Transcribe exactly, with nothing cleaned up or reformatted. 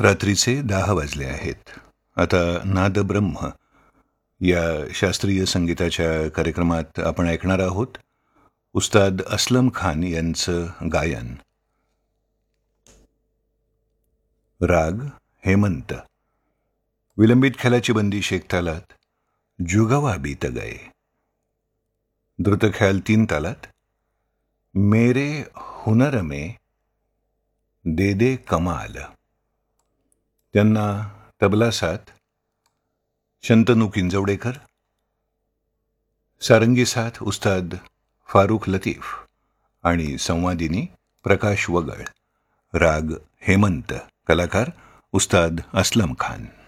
रात्रीचे दहा वाजले आहेत. आता नादब्रह्म या शास्त्रीय संगीताच्या कार्यक्रमात आपण ऐकणार आहोत उस्ताद असलम खान यांचं गायन. राग हेमंत. विलंबित ख्यालाची बंदी शेख तालात. जुगवा बीत गए. द्रुत ख्याल तीन तालात. मेरे हुनर में दे दे कमाल. त्यांना तबला साथ शंतनू किंजवडेकर, सारंगी साथ उस्ताद फारुख लतीफ आणि संवादिनी प्रकाश वगळ. राग हेमंत. कलाकार उस्ताद असलम खान.